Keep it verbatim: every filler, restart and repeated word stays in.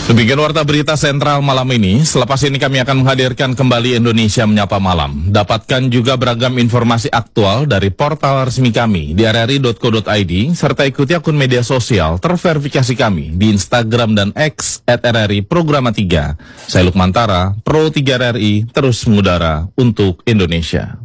Demikian warta berita sentral malam ini. Selepas ini kami akan menghadirkan kembali Indonesia Menyapa Malam. Dapatkan juga beragam informasi aktual dari portal resmi kami di r r i dot co dot i d serta ikuti akun media sosial terverifikasi kami di Instagram dan X at r r i Programa tiga. Saya Lukmantara, Pro tiga R R I, terus mengudara untuk Indonesia.